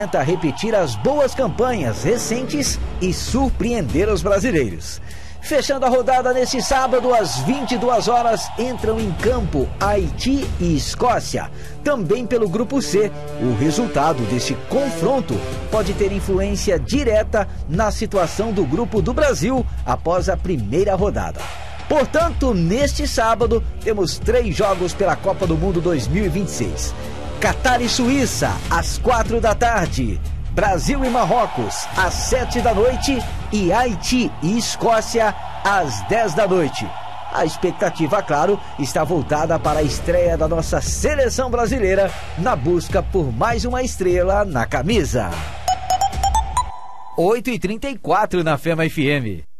Tenta repetir as boas campanhas recentes e surpreender os brasileiros. Fechando a rodada neste sábado, às 22 horas, entram em campo Haiti e Escócia. Também pelo Grupo C, o resultado deste confronto pode ter influência direta na situação do Grupo do Brasil após a primeira rodada. Portanto, neste sábado, temos 3 jogos pela Copa do Mundo 2026. Catar e Suíça, às 4 da tarde. Brasil e Marrocos, às 7 da noite. E Haiti e Escócia, às 10 da noite. A expectativa, claro, está voltada para a estreia da nossa seleção brasileira na busca por mais uma estrela na camisa. 8h34 na Fema FM.